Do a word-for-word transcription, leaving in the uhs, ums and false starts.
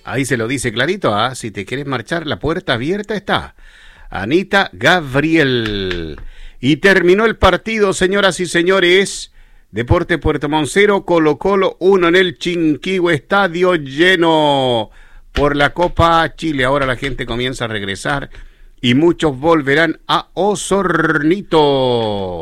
Ahí se lo dice clarito, ¿ah? Si te quieres marchar, la puerta abierta está. Anita Gabriel. Y terminó el partido, señoras y señores. Deporte Puerto Montt cero, Colo Colo uno en el Chinquihue, estadio lleno por la Copa Chile. Ahora la gente comienza a regresar y muchos volverán a Osornito.